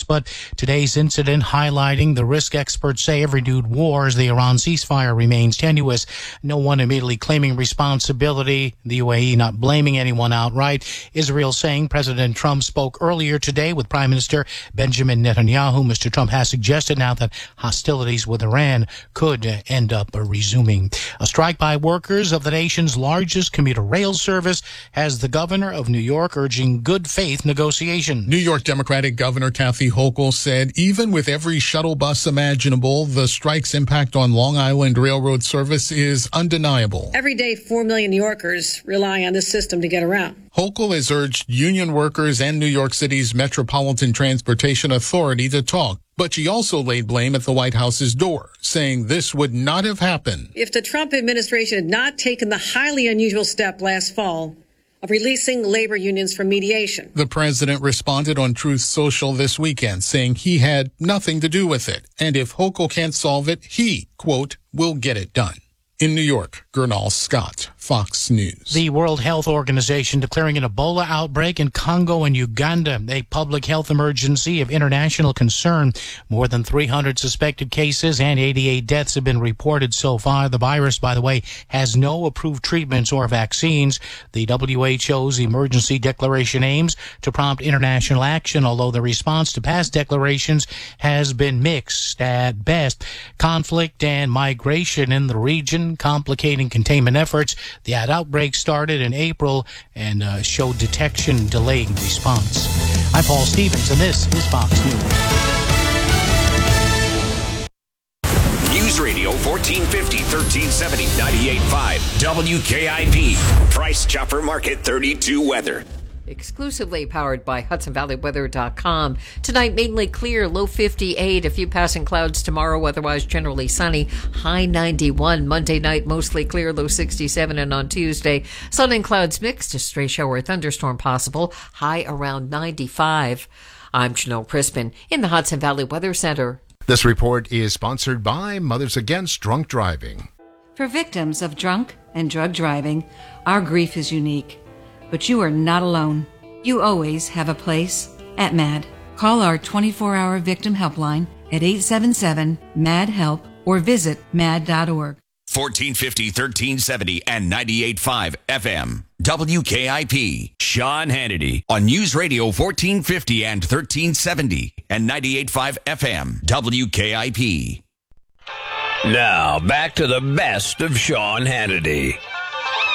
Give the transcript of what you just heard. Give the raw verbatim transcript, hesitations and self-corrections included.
but today's incident highlighting the risk experts say of renewed war as the Iran ceasefire remains tenuous. No one immediately claiming responsibility, the U A E not blaming anyone outright. Israel saying President Trump spoke earlier today with Prime Minister Benjamin Netanyahu. Mister Trump has suggested now that hostilities with Iran could end up resuming. A strike by workers of the nation's largest commuter rail service has the governor of New York urging good faith negotiation. New York Democratic Governor Kathy Hochul said even with every shuttle bus imaginable, the strike's impact on Long Island Railroad service is undeniable. Every day, four million New Yorkers rely on this system to get around. Hochul has urged union workers and New York City's Metropolitan Transportation Authority to talk. But she also laid blame at the White House's door, saying this would not have happened if the Trump administration had not taken the highly unusual step last fall of releasing labor unions from mediation. The president responded on Truth Social this weekend, saying he had nothing to do with it. And if Hochul can't solve it, he, quote, will get it done. In New York, Gernal Scott, Fox News. The World Health Organization declaring an Ebola outbreak in Congo and Uganda, a public health emergency of international concern. More than three hundred suspected cases and eighty-eight deaths have been reported so far. The virus, by the way, has no approved treatments or vaccines. The W H O's emergency declaration aims to prompt international action, although the response to past declarations has been mixed at best. Conflict and migration in the region complicating containment efforts. The outbreak started in April and uh, showed detection delaying response. I'm Paul Stevens, and this is Fox News. News Radio fourteen fifty, thirteen seventy, ninety-eight point five W K I P. Price Chopper Market thirty-two weather. Exclusively powered by Hudson Valley Weather dot com. Tonight, mainly clear, low fifty-eight. A few passing clouds tomorrow, otherwise generally sunny, high ninety-one. Monday night, mostly clear, low sixty-seven. And on Tuesday, sun and clouds mixed, a stray shower or thunderstorm possible, high around ninety-five. I'm Janelle Crispin in the Hudson Valley Weather Center. This report is sponsored by Mothers Against Drunk Driving. For victims of drunk and drug driving, our grief is unique. But you are not alone. You always have a place at MAD. Call our twenty-four hour victim helpline at eight seven seven, M A D, HELP or visit mad dot org. fourteen fifty, thirteen seventy and ninety-eight point five F M. W K I P. Sean Hannity on News Radio fourteen fifty and thirteen seventy and ninety-eight point five F M. W K I P. Now, back to the best of Sean Hannity.